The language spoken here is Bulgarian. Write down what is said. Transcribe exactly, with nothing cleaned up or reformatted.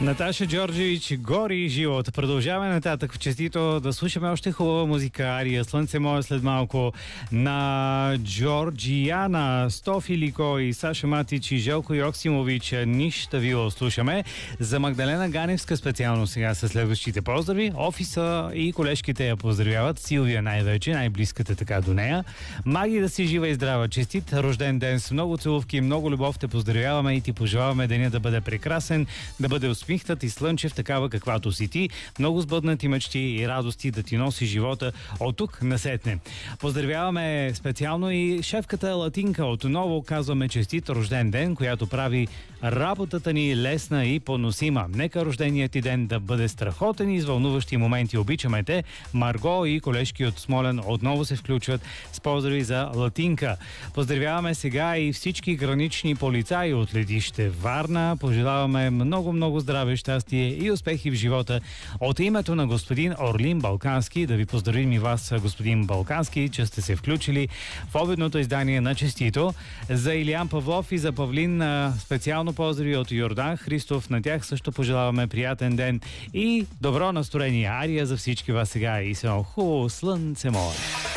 Наташа Джорджевич, Гори живот. Продължаваме нататък в честито да слушаме още хубава музика. Ария Слънце мое след малко на Джорджияна, Стофи Лико и Саша Матич и Желко Йоксимович. Нища вило слушаме. За Магдалена Ганевска специално сега са следващите поздрави. Офиса и колежките я поздравяват. Силвия най-вече, най-близката така до нея. Маги да си жива и здрава. Честит рожден ден с много целувки, много любов. Те поздравяваме и ти пожелаваме деня да бъде прекрасен, да бъде усмихнат и слънчев, такава каквато си ти. Много сбъднати мечти и радости да ти носи живота от тук насетне. Поздравяваме специално и шефката Латинка. Отново казваме честит рожден ден, която прави работата ни лесна и поносима. Нека рожденият ти ден да бъде страхотен и извълнуващи моменти. Обичаме те. Марго и колежки от Смолен отново се включват с поздрави за Латинка. Поздравяваме сега и всички гранични полицаи от летище Варна. Пожелаваме много-много здраве, щастие и успехи в живота. От името на господин Орлин Балкански, да ви поздравим и вас, господин Балкански, че сте се включили в обедното издание на Честито. За Илиян Павлов и за Павлин специално поздрави от Йордан Христов. На тях също пожелаваме приятен ден и добро настроение. Ария за всички вас сега и само хубаво слънце мое.